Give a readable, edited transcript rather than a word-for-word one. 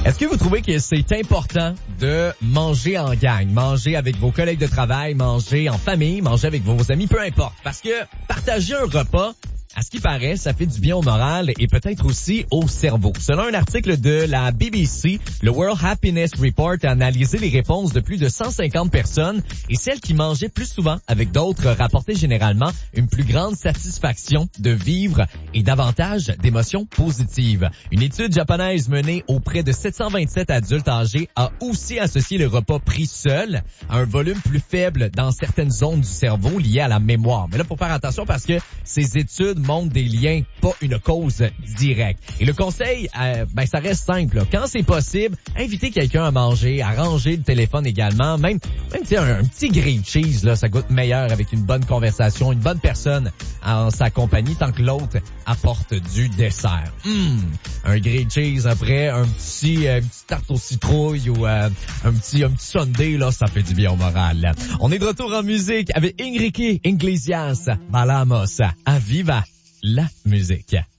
Est-ce que vous trouvez que c'est important de manger en gang, manger avec vos collègues de travail, manger en famille, manger avec vos amis, peu importe? Parce que partager un repas, à ce qui paraît, ça fait du bien au moral et peut-être aussi au cerveau. Selon un article de la BBC, le World Happiness Report a analysé les réponses de plus de 150 personnes et celles qui mangeaient plus souvent avec d'autres rapportaient généralement une plus grande satisfaction de vivre et davantage d'émotions positives. Une étude japonaise menée auprès de 727 adultes âgés a aussi associé le repas pris seul à un volume plus faible dans certaines zones du cerveau liées à la mémoire. Mais là, faut faire attention parce que ces études montrent des liens, pas une cause directe. Et le conseil, ça reste simple. Là. Quand c'est possible, invitez quelqu'un à manger, à ranger le téléphone également. Même un petit grilled cheese, là, ça goûte meilleur avec une bonne conversation, une bonne personne en sa compagnie, tant que l'autre apporte du dessert. Un grilled cheese après, une petite tarte aux citrouilles ou un petit sundae, là, ça fait du bien au moral. On est de retour en musique avec Enrique Iglesias, Balamos, à Viva la musique.